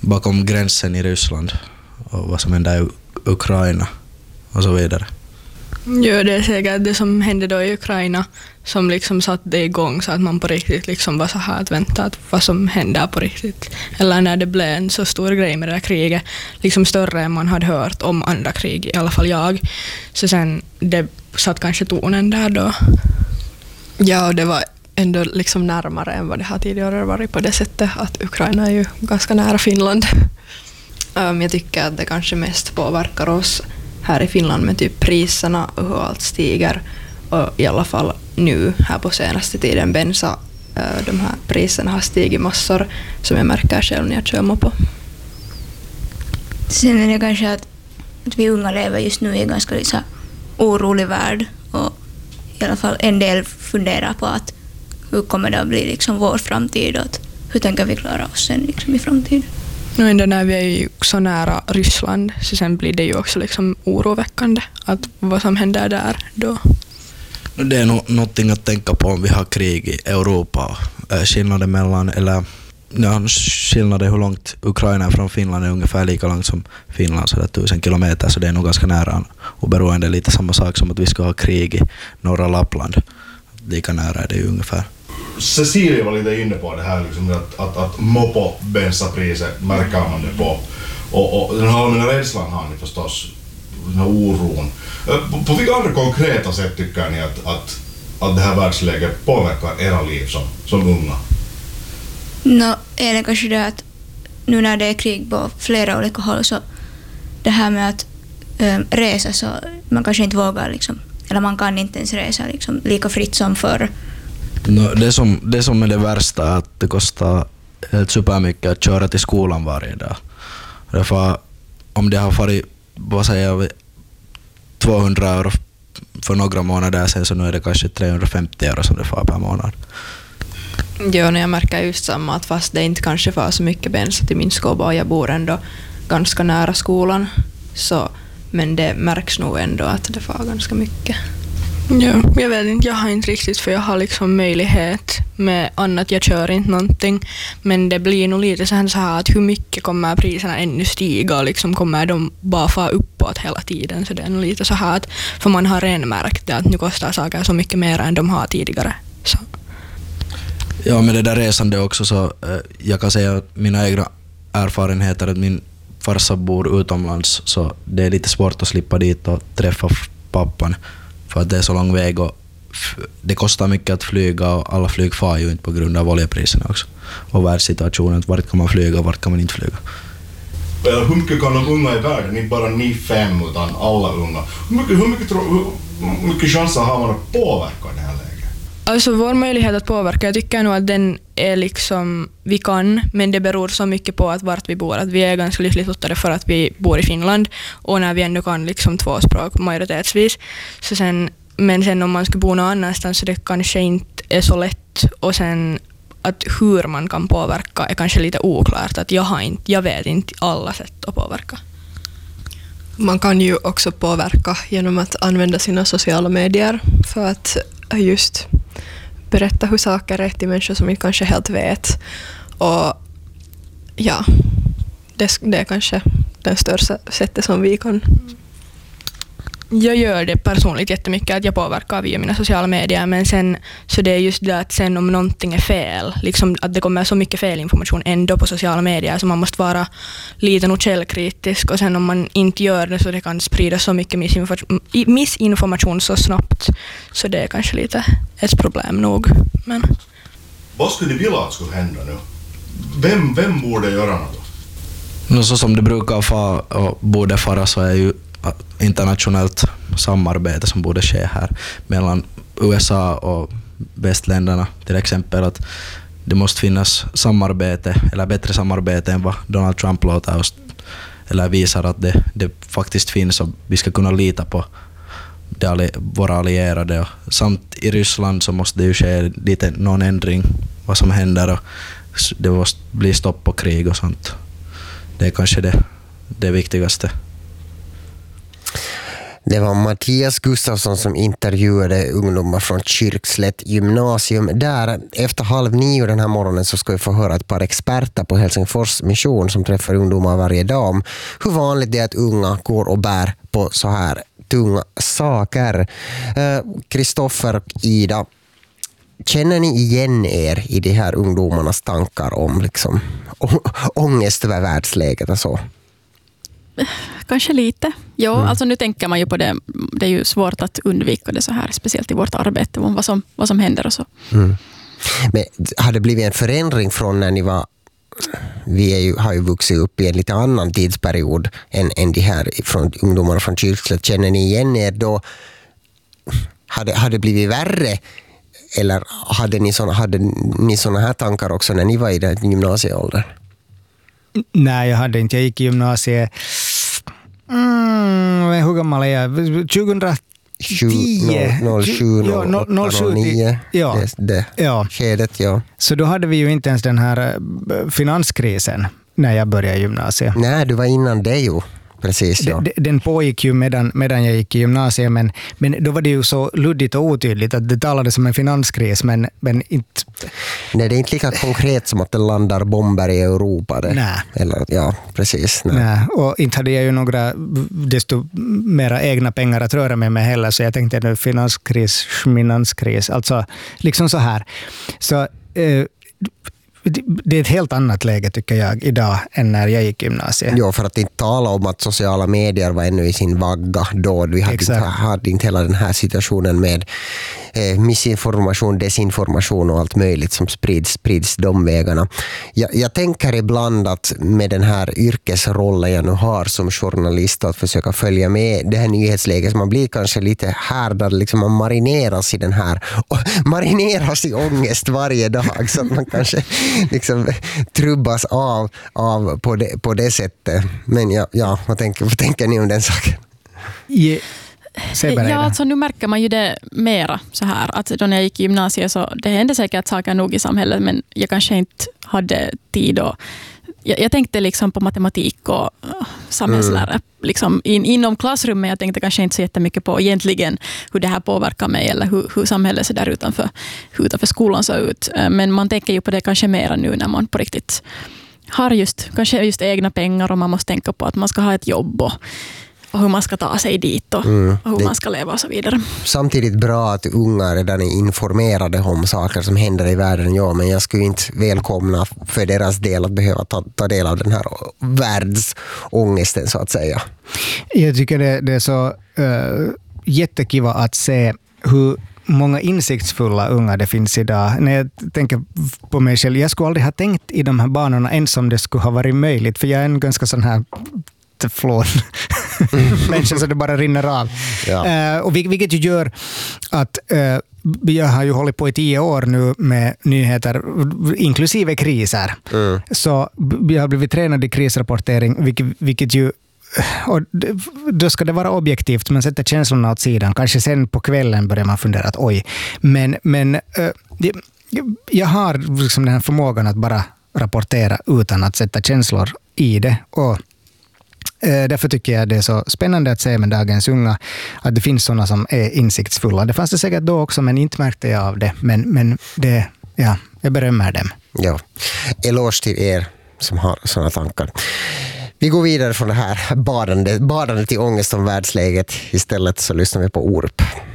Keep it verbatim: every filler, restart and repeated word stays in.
bakom gränsen i Ryssland och vad som händer i Ukraina och så vidare. Ja, det är säkert det som hände då i Ukraina som liksom satte det igång så att man på riktigt liksom var så här att vänta att vad som händer på riktigt. Eller när det blev en så stor grej med det där kriget, liksom större än man hade hört om andra krig, i alla fall jag. Så sen det satt kanske tonen där då. Ja, och det var ändå liksom närmare än vad det har tidigare varit på det sättet att Ukraina är ju ganska nära Finland. um, jag tycker att det kanske mest påverkar oss här i Finland med typ priserna och hur allt stiger. Och i alla fall nu här på senaste tiden bensa, uh, de här priserna har stigit massor som jag märker själv när jag kör mopo. Sen är det kanske att, att vi unga lever just nu i en ganska liksom orolig värld och i alla fall en del funderar på att hur kommer det att bli liksom vår framtid och att hur tänker vi klara oss sen liksom i framtiden. Nu ändå när vi är ju så nära Ryssland så sen blir det ju också liksom oroväckande att vad som händer där då. Det är no- någonting att tänka på om vi har krig i Europa. Skillnaden mellan, eller ja, skillnaden hur långt Ukraina är från Finland är ungefär lika långt som Finland, så det är tusen kilometer, så det är nog ganska nära. Och beroende lite samma sak som att vi ska ha krig i norra Lappland. Lika nära är det ju ungefär. Cecilia var lite inne på det här liksom, att, att, att mopo bensapriset märker man det på. Och, och den här allmänna rädslan har ni förstås, den här oron. På, på vilka andra konkreta sätt tycker ni att, att, att det här världsläget påverkar era liv som, som unga? No, är det kanske det att nu när det är krig på flera olika håll så det här med att ähm, resa så man kanske inte vågar liksom, eller man kan inte ens resa liksom, lika fritt som förr. No, det, som, det som är det värsta är att det kostar helt supermycket att köra till skolan varje dag. Därför om det har varit, vad säger jag, tvåhundra euro för några månader sen så nu är det kanske trehundrafemtio euro som det får per månad. Ja, när jag märker just samma att fast det inte kanske får så mycket bensin till min skoba och jag bor ändå ganska nära skolan så, men det märks nog ändå att det får ganska mycket. Ja, jag vet inte, jag har inte riktigt för jag har liksom möjlighet med annat, jag kör inte någonting men det blir nog lite så här att hur mycket kommer priserna ännu stiga och liksom kommer de bara få uppåt hela tiden, så det är nog lite så här att för man har redan märkt det att nu kostar saker så mycket mer än de har tidigare. Så. Ja, med det där resande också så eh, jag kan säga att mina egna erfarenheter att min farsa bor utomlands så det är lite svårt att slippa dit och träffa pappan för att det är så lång väg och f- det kostar mycket att flyga och alla flyg far ju inte på grund av oljepriserna också och världssituationen, vart kan man flyga och vart kan man inte flyga. Hur mycket kan de unga i världen, inte bara ni fem utan alla unga, hur mycket, hur mycket, hur mycket chanser har man att påverka det här läget? Alltså vår möjlighet att påverka, jag tycker nog att den är liksom, vi kan, men det beror så mycket på att vart vi bor, att vi är ganska lyckligt lottade för att vi bor i Finland och när vi ändå kan liksom två språk majoritetsvis, så sen, men sen om man ska bo någon annanstans så det kanske inte är så lätt och sen att hur man kan påverka är kanske lite oklart, att jag, har inte, jag vet inte alla sätt att påverka. Man kan ju också påverka genom att använda sina sociala medier för att just berätta hur saker är till människor som inte kanske helt vet. Och ja, det, det är kanske det största sättet som vi kan. Jag gör det personligt jättemycket att jag påverkar via mina sociala medier, men sen så det är just det att sen om någonting är fel, liksom att det kommer så mycket felinformation ändå på sociala medier så man måste vara lite nog källkritisk och sen om man inte gör det så det kan sprida så mycket missinformation, missinformation så snabbt så det är kanske lite ett problem nog. Men vad skulle ni vilja att skulle hända nu? Vem, vem borde göra något? No, så som det brukar fara och borde fara så är ju internationellt samarbete som borde ske här mellan U S A och västländerna till exempel, att det måste finnas samarbete eller bättre samarbete än vad Donald Trump låter oss eller visar att det, det faktiskt finns och vi ska kunna lita på det, våra allierade och samt i Ryssland så måste det ju ske lite någon ändring vad som händer och det måste bli stopp på krig och sånt. Det är kanske det, det viktigaste. Det var Mattias Gustafsson som intervjuade ungdomar från Kyrkslätt gymnasium. Där efter halv nio den här morgonen så ska vi få höra ett par experter på Helsingfors mission som träffar ungdomar varje dag om hur vanligt det är att unga går och bär på så här tunga saker. Kristoffer och Ida, känner ni igen er i de här ungdomarnas tankar om liksom å- ångest över världsläget och så? Kanske lite. Jo, Mm. alltså nu tänker man ju på det. Det är ju svårt att undvika det så här, speciellt i vårt arbete, om vad som, vad som händer och så. Mm. Men har det blivit en förändring från när ni var, vi är ju, har ju vuxit upp i en lite annan tidsperiod än, än de här från ungdomarna från Kyrkslätt. Känner ni igen er då? Har det, har det blivit värre? Eller hade ni såna, hade ni såna här tankar också när ni var i den gymnasieåldern? Nej, jag hade inte. Jag gick i gymnasiet. Mm, hur gammal är jag? tjugohundratio? noll sju, Ja, noll åtta, noll sju, noll nio. ja. Det, det Ja. skedet, ja. Så då hade vi ju inte ens den här eh, finanskrisen när jag började i gymnasiet. Nej, du var innan det ju. Precis, ja. D- Den pågick ju medan, medan jag gick i gymnasiet, men, men då var det ju så luddigt och otydligt att det talades om en finanskris, men, men inte... Nej, det är inte lika konkret som att det landar bomber i Europa. Det. Nej. Eller, ja, precis. Nej. Nej, och inte hade jag ju några desto mera egna pengar att röra mig med heller, så jag tänkte nu finanskris, finanskris, alltså liksom så här. Så eh, det är ett helt annat läge tycker jag idag än när jag gick i gymnasiet. Ja, för att inte tala om att sociala medier var ännu i sin vagga då. Vi hade, inte, hade inte hela den här situationen med eh, missinformation, desinformation och allt möjligt som sprids, sprids de vägarna. Jag, jag tänker ibland att med den här yrkesrollen jag nu har som journalist att försöka följa med det här nyhetsläget, man blir kanske lite härdad, liksom man marineras i den här och marineras i ångest varje dag så att man kanske liksom trubbas av, av på, det, på det sättet. Men ja, ja vad, tänker, vad tänker ni om den saken? Ja, ja alltså nu märker man ju det mera så här, att då när jag gick i gymnasiet så det hände säkert saker nog i samhället, men jag kanske inte hade tid och jag, jag tänkte liksom på matematik och uh, samhällslära mm. liksom in, inom klassrummet. Jag tänkte kanske inte så jättemycket på egentligen hur det här påverkar mig eller hur, hur samhället ser där utanför, utanför skolan så ut. Men man tänker ju på det kanske mer nu när man på riktigt har just, kanske just egna pengar och man måste tänka på att man ska ha ett jobb och och hur man ska ta sig dit och, mm, och hur det, man ska leva och så vidare. Samtidigt bra att unga redan är informerade om saker som händer i världen, ja, men jag skulle inte välkomna för deras del att behöva ta, ta del av den här världsångesten så att säga. Jag tycker det, det är så uh, jättekiva att se hur många insiktsfulla unga det finns idag. När jag tänker på mig själv, jag skulle aldrig ha tänkt i de här banorna ens om det skulle ha varit möjligt, för jag är en ganska sån här flån människa så det bara rinner av. Ja. Uh, och vilket ju gör att uh, jag har ju hållit på i tio år nu med nyheter inklusive kriser. Mm. Så jag har blivit tränad i krisrapportering, vilket, vilket ju och då ska det vara objektivt, man sätter känslorna åt sidan. Kanske sen på kvällen börjar man fundera att oj, men, men uh, jag har liksom den här förmågan att bara rapportera utan att sätta känslor i det, och därför tycker jag det är så spännande att se med dagens unga att det finns sådana som är insiktsfulla. Det fanns det säkert då också, men inte märkte jag av det. Men, men det, ja, jag berömmer dem. Ja, eloge till er som har sådana tankar. Vi går vidare från det här badande, badande till ångest om världsläget. Istället så lyssnar vi på Orup.